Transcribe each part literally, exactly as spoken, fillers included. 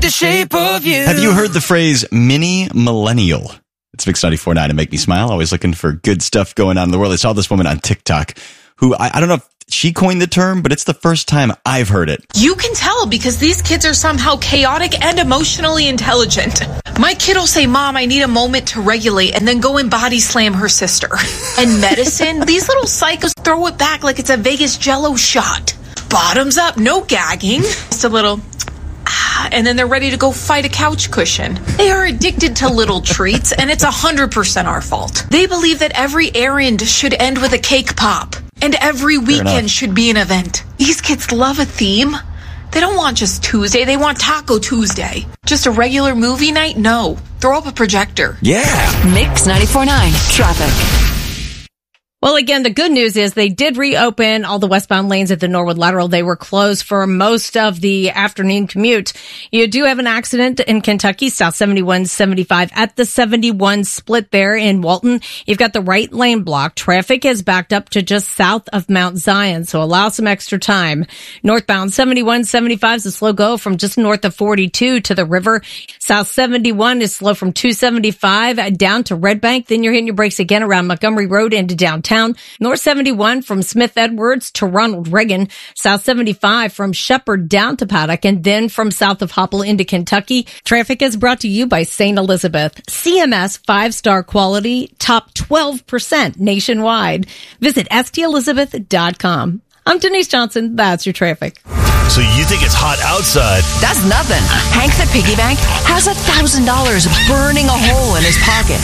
the shape of you. Have you heard the phrase mini millennial? It's Mix ninety-four point nine to make me smile. Always looking for good stuff going on in the world. I saw this woman on TikTok who, I, I don't know if she coined the term, but it's the first time I've heard it. You can tell because these kids are somehow chaotic and emotionally intelligent. My kid will say, Mom, I need a moment to regulate, and then go and body slam her sister. And medicine, these little psychos throw it back like it's a Vegas Jell-O shot. Bottoms up, no gagging. Just a little... and then they're ready to go fight a couch cushion. They are addicted to little treats, and it's one hundred percent our fault. They believe that every errand should end with a cake pop, and every weekend should be an event. These kids love a theme. They don't want just Tuesday, they want Taco Tuesday. Just a regular movie night? No. Throw up a projector. Yeah. Mix ninety-four point nine traffic. Well, again, the good news is they did reopen all the westbound lanes at the Norwood Lateral. They were closed for most of the afternoon commute. You do have an accident in Kentucky, South seventy-one seventy-five at the seventy-one split there in Walton. You've got the right lane blocked. Traffic is backed up to just south of Mount Zion, so allow some extra time. Northbound seventy-one seventy-five is a slow go from just north of forty-two to the river. South seventy-one is slow from two seventy-five down to Red Bank. Then you're hitting your brakes again around Montgomery Road into downtown. North seventy-one from Smith Edwards to Ronald Reagan. South seventy-five from Shepherd down to Paddock, and then from south of Hopple into Kentucky. Traffic is brought to you by Saint Elizabeth. C M S five-star quality, top twelve percent nationwide. Visit S T Elizabeth dot com. I'm Denise Johnson. That's your traffic. So you think it's hot outside? That's nothing. Hank the piggy bank has a thousand dollars burning a hole in his pocket.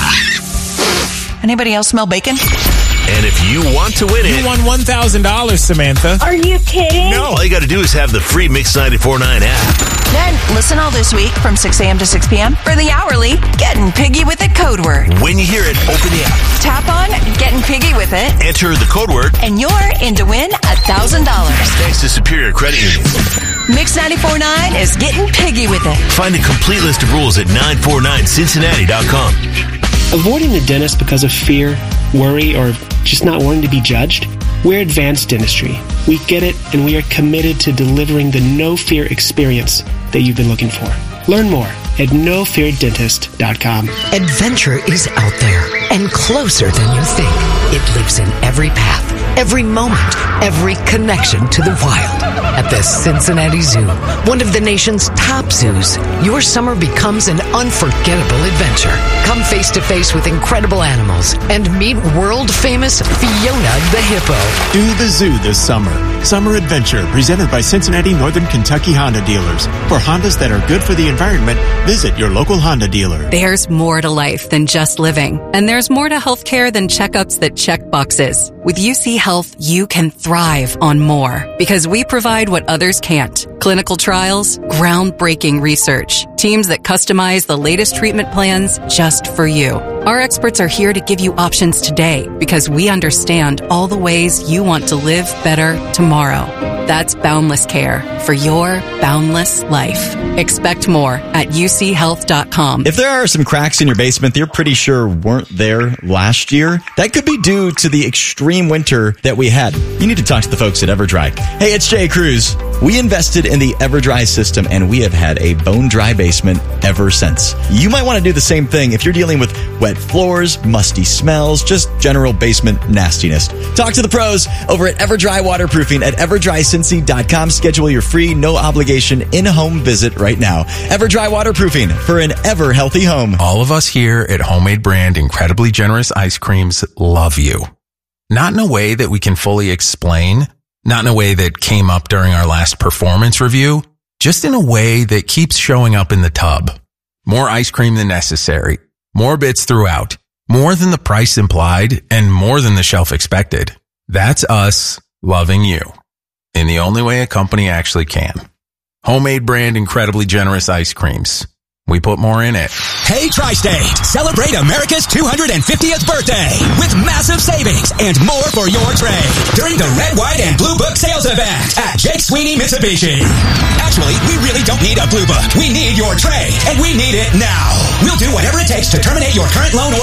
Anybody else smell bacon? And if you want to win it... You won one thousand dollars, Samantha. Are you kidding? No. All you got to do is have the free Mix ninety-four point nine app. Then listen all this week from six a.m. to six p.m. for the hourly Getting Piggy with It code word. When you hear it, open the app. Tap on Getting Piggy with It. Enter the code word. And you're in to win one thousand dollars. Thanks to Superior Credit Union. Mix ninety-four point nine is Getting Piggy with It. Find a complete list of rules at nine four nine cincinnati dot com. Avoiding the dentist because of fear, worry, or just not wanting to be judged? We're Advanced Dentistry. We get it, and we are committed to delivering the no-fear experience that you've been looking for. Learn more at no fear dentist dot com. Adventure is out there and closer than you think. It lives in every path, every moment, every connection to the wild. At the Cincinnati Zoo, one of the nation's top zoos, your summer becomes an unforgettable adventure. Come face to face with incredible animals and meet world-famous Fiona the hippo. Do the zoo this summer. Summer Adventure, presented by Cincinnati Northern Kentucky Honda dealers. For Hondas that are good for the environment, visit your local Honda dealer. There's more to life than just living. And there's more to healthcare than checkups that check boxes. With U C Health, you can thrive on more. Because we provide what others can't. Clinical trials, groundbreaking research, teams that customize the latest treatment plans just for you. Our experts are here to give you options today because we understand all the ways you want to live better tomorrow. That's Boundless Care for your boundless life. Expect more at U C health dot com. If there are some cracks in your basement that you're pretty sure weren't there last year, that could be due to the extreme winter that we had. You need to talk to the folks at EverDry. Hey, it's Jay Cruz. We invested in the EverDry system, and we have had a bone-dry basement ever since. You might want to do the same thing if you're dealing with wet floors, musty smells, just general basement nastiness. Talk to the pros over at EverDry Waterproofing at ever dry cincy dot com. Schedule your free, no-obligation in-home visit right now. EverDry Waterproofing for an ever-healthy home. All of us here at Homemade Brand Incredibly Generous Ice Creams love you. Not in a way that we can fully explain, not in a way that came up during our last performance review, just in a way that keeps showing up in the tub. More ice cream than necessary, more bits throughout, more than the price implied, and more than the shelf expected. That's us loving you in the only way a company actually can. Homemade Brand Incredibly Generous Ice Creams. We put more in it. Hey, Tri-State! Celebrate America's two hundred fiftieth birthday with massive savings and more for your trade during the Red, White, and Blue Book sales event at Jake Sweeney Mitsubishi. Actually, we really don't need a Blue Book. We need your trade, and we need it now. We'll do whatever it takes to terminate your current loan or